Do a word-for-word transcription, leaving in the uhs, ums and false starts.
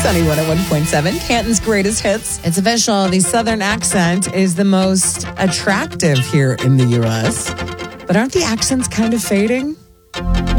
Sunny one oh one point seven, Canton's greatest hits. It's official. The Southern accent is the most attractive here in the U S. But aren't the accents kind of fading?